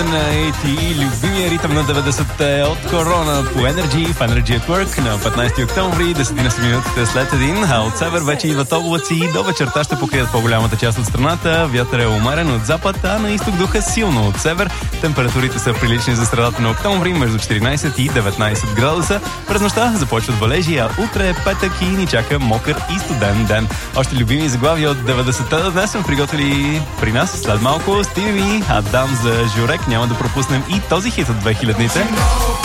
Night и любимия ритъм на 90-те от Корона по Energy в Energy at Work на 15 октомври, 10 на минутите след един, а от север вече идват облаци и до вечерта ще покрият по-голямата част от страната. Вятър е умерен от запад, а на изток духа силно от север. Температурите са прилични за средата на октомври, между 14 и 19 градуса. През нощта започват валежи, а утре е петък и ни чака мокър и студен ден. Още любими заглавия от 90-та днес сме приготвили при нас. След малко Стиви, Адам за Журек. Няма да пропуснем и този хит от 2000-те.